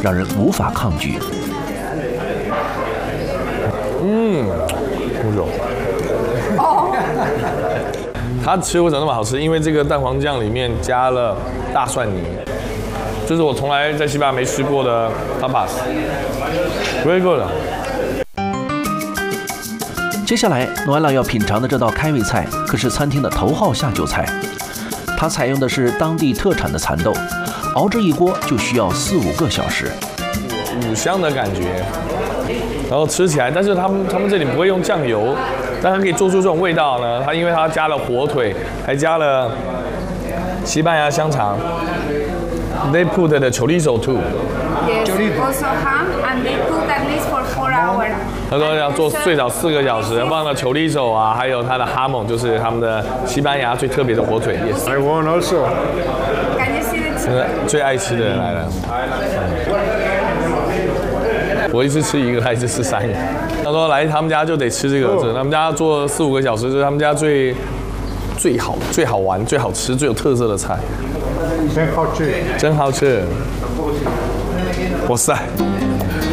让人无法抗拒。 猪肉。它吃为什么那么好吃？因为这个蛋黄酱里面加了大蒜泥，这是我从来在西班牙没吃过的 tapas，very good。 接下来，诺埃拉要品尝的这道开胃菜可是餐厅的头号下酒菜。它采用的是当地特产的蚕豆，熬制一锅就需要4-5个小时。 五香的感觉，然后吃起来，但是他们这里不会用酱油，但它可以做出这种味道呢。它因为它加了火腿，还加了西班牙香肠。They put the chorizo too. Yes, also ham, and they cook at least for 4 hours. 他说要做最少4个小时，放了chorizo啊，还有它的哈蒙，就是他们的西班牙最特别的火腿。Yes. I want also. Can you see the chicken? 最爱吃的人来了。我一次吃1个，他一次吃3个。他说来他们家就得吃这个，他们家做4-5个小时，这是他们家最好玩、最好吃、最有特色的菜。 真好吃。 真好吃！哇塞！